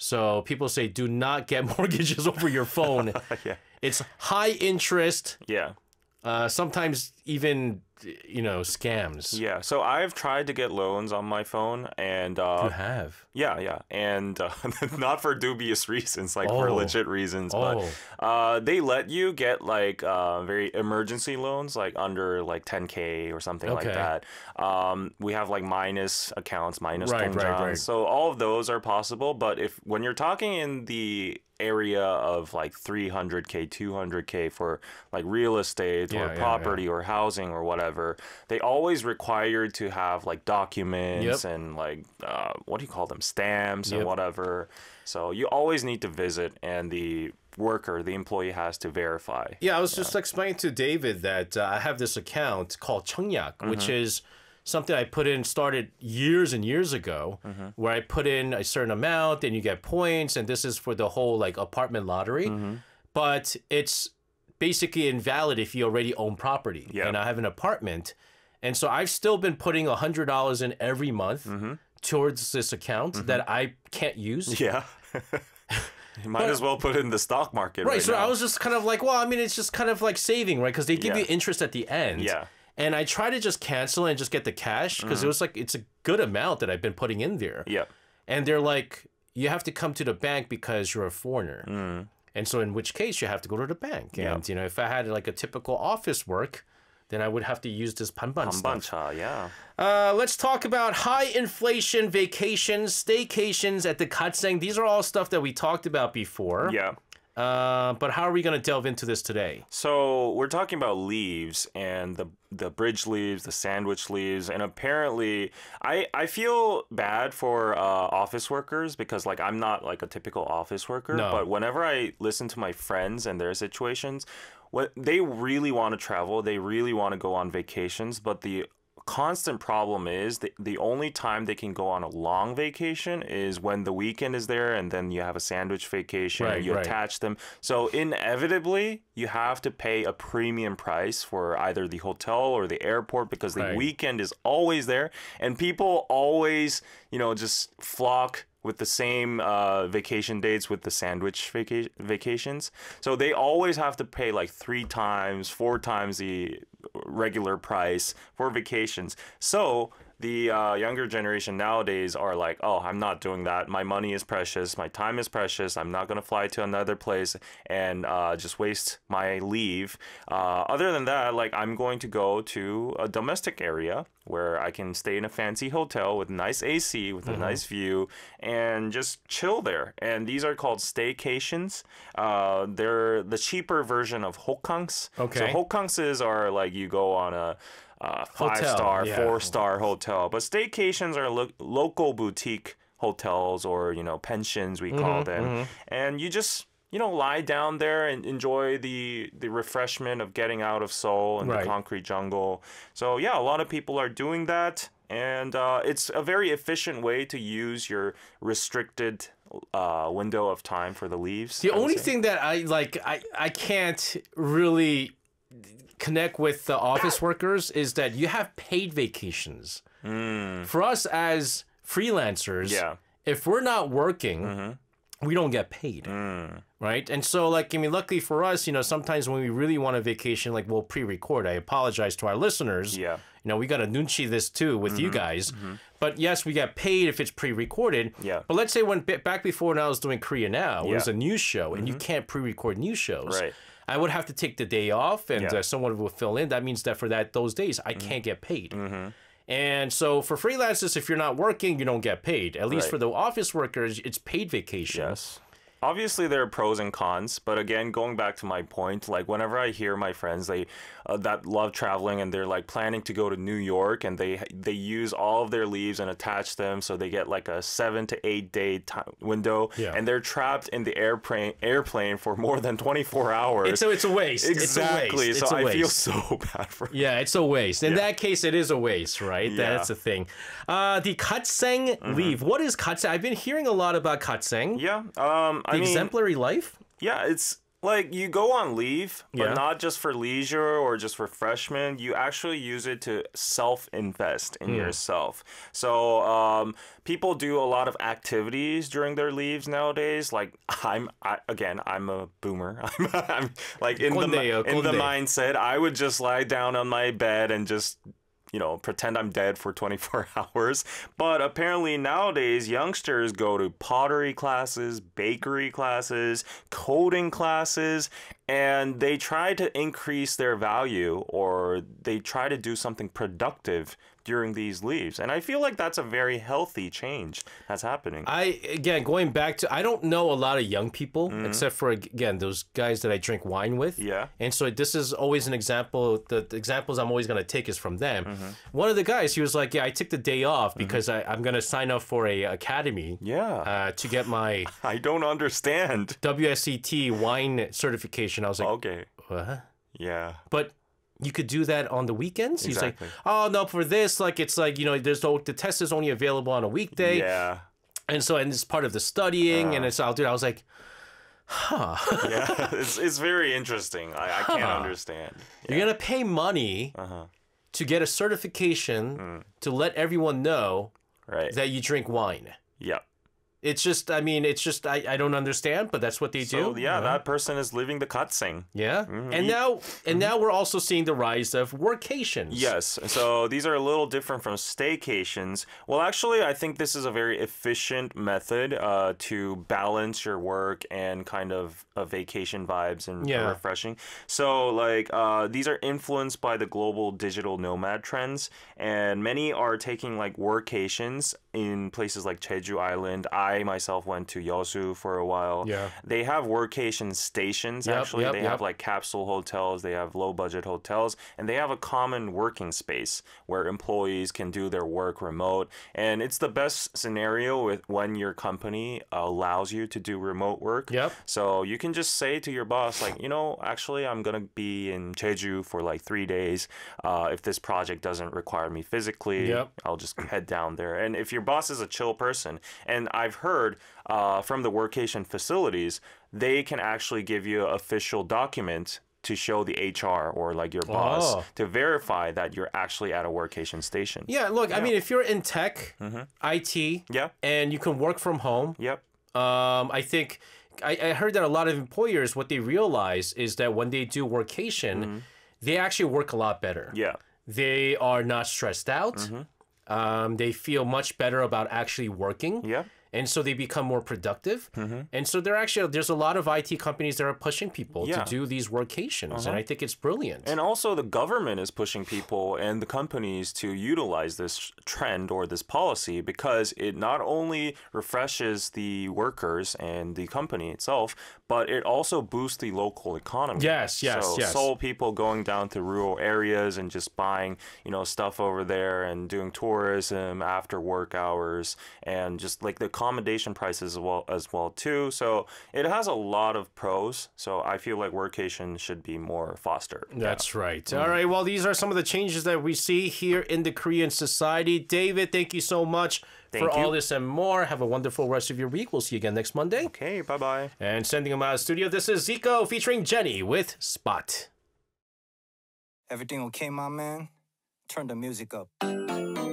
So people say do not get mortgages over your phone. Yeah. It's high interest, Yeah. sometimes even, scams. Yeah. So I've tried to get loans on my phone, and You have. yeah, and not for dubious reasons, like for Oh. legit reasons, but they let you get like very emergency loans, like under like 10K or something like Okay. that. We have like minus accounts, minus Right, right. So all of those are possible, but when you're talking in the area of like 300K, 200K for like real estate or property or housing or whatever, they always require to have like documents and like what do you call them, stamps and whatever. So you always need to visit, and the employee has to verify. Yeah, I was just explaining to David that I have this account called Cheongyak, which is something I started years and years ago, where I put in a certain amount and you get points, and this is for the whole like apartment lottery. But it's basically invalid if you already own property. And I have an apartment. And so I've still been putting $100 in every month towards this account that I can't use. Yeah. You might as well put it in the stock market right so now. I was just kind of like, well, I mean, it's just kind of like saving, right? Because they give you interest at the end. Yeah. And I try to just cancel and just get the cash because it was like, it's a good amount that I've been putting in there. Yeah. And they're like, you have to come to the bank because you're a foreigner. And so in which case you have to go to the bank. And, if I had like a typical office work, then I would have to use this panban stuff. Panbancha, yeah. Let's talk about high inflation vacations, staycations at the Katseng. These are all stuff that we talked about before. Yeah. But how are we going to delve into this today? So we're talking about leaves and the bridge leaves, the sandwich leaves, and apparently I feel bad for office workers because like I'm not like a typical office worker, but whenever I listen to my friends and their situations, they really want to travel, they really want to go on vacations, but the constant problem is the only time they can go on a long vacation is when the weekend is there, and then you have a sandwich vacation and you attach them. So inevitably you have to pay a premium price for either the hotel or the airport because the weekend is always there, and people always just flock with the same vacation dates with the sandwich vacations. So they always have to pay like 3 times, 4 times the regular price for vacations. So the younger generation nowadays are like, oh, I'm not doing that. My money is precious. My time is precious. I'm not going to fly to another place and just waste my leave. Other than that, like I'm going to go to a domestic area where I can stay in a fancy hotel with nice AC, with a nice view, and just chill there. And these are called staycations. They're the cheaper version of hokkangs. Okay. So hokkangs are like you go on a 5-star, 4-star hotel. But staycations are local boutique hotels or, pensions, we call them. And you just, lie down there and enjoy the refreshment of getting out of Seoul and the concrete jungle. So, yeah, a lot of people are doing that. And it's a very efficient way to use your restricted window of time for the leaves. The only thing that I can't really connect with the office workers is that you have paid vacations. For us as freelancers, if we're not working, we don't get paid, right? And so, luckily for us, sometimes when we really want a vacation, like we'll pre-record. I apologize to our listeners. Yeah. We got to nunchi this too with you guys. But yes, we get paid if it's pre-recorded. Yeah. But let's say back before when I was doing Korea Now, it was a news show, and you can't pre-record news shows. Right. I would have to take the day off, and someone will fill in. That means that for those days, I can't get paid. And so for freelancers, if you're not working, you don't get paid. At least for the office workers, it's paid vacation. Yes. Obviously, there are pros and cons, but again, going back to my point, like whenever I hear my friends that love traveling and they're like planning to go to New York, and they use all of their leaves and attach them, so they get like a 7 to 8 day window, and they're trapped in the airplane for more than 24 hours. It's a waste. Exactly. It's a waste. So I feel so bad for. Yeah, it's a waste. In that case, it is a waste, right? That's the thing. The Katseng leave. What is Katseng? I've been hearing a lot about Katseng. Yeah. The exemplary life? Yeah, it's like you go on leave, but Yeah. not just for leisure or just for freshmen. You actually use it to self-invest in yourself. So people do a lot of activities during their leaves nowadays. Like I'm a boomer. I'm like in Conde. the mindset. I would just lie down on my bed and just pretend I'm dead for 24 hours. But apparently nowadays, youngsters go to pottery classes, bakery classes, coding classes, and they try to increase their value or they try to do something productive during these leaves. And I feel like that's a very healthy change that's happening. Again, going back to, I don't know a lot of young people, except for, again, those guys that I drink wine with. Yeah. And so this is always an example. The examples I'm always going to take is from them. One of the guys, he was like, yeah, I took the day off because I'm going to sign up for a academy. Yeah. To get my I don't understand. WSET wine certification. I was like, Okay. what? Yeah. But you could do that on the weekends. Exactly. He's like, oh no, for this, like it's like the test is only available on a weekday, Yeah. and it's part of the studying, and I was like, huh, Yeah. It's very interesting. I can't understand. you're gonna pay money to get a certification to let everyone know Right. that you drink wine. Yeah. It's just, I don't understand, but that's what they So do. yeah, that person is living the cutscene. Yeah, and now we're also seeing the rise of workations. Yes, so these are a little different from staycations. Well, actually, I think this is a very efficient method to balance your work and kind of vacation vibes and refreshing. So, like, these are influenced by the global digital nomad trends, and many are taking like workations in places like Jeju Island. I myself went to Yeosu for a while. Yeah. They have workation stations, actually. They have like capsule hotels, they have low budget hotels, and they have a common working space where employees can do their work remote. And it's the best scenario when your company allows you to do remote work. Yep. So you can just say to your boss, like, actually, I'm going to be in Jeju for like 3 days. If this project doesn't require me physically, I'll just head down there. And if your boss is a chill person, and I've heard from the workation facilities, they can actually give you an official document to show the HR or like your boss to verify that you're actually at a workation station. Yeah, look, I mean, if you're in tech, IT, and you can work from home, I think I heard that a lot of employers, what they realize is that when they do workation, they actually work a lot better. Yeah. They are not stressed out. They feel much better about actually working. Yeah. And so they become more productive. And so there's a lot of IT companies that are pushing people to do these workations. And I think it's brilliant. And also the government is pushing people and the companies to utilize this trend or this policy because it not only refreshes the workers and the company itself, but it also boosts the local economy. Yes. So people going down to rural areas and just buying, stuff over there and doing tourism after work hours and just like the accommodation prices as well too. So it has a lot of pros. So I feel like workation should be more fostered. That's right. All right. Well, these are some of the changes that we see here in the Korean society. David, thank you so much for all this and more. Have a wonderful rest of your week. We'll see you again next Monday. Okay, bye-bye. And sending them out of the studio, this is Zico featuring Jenny with Spot. Everything okay, my man? Turn the music up.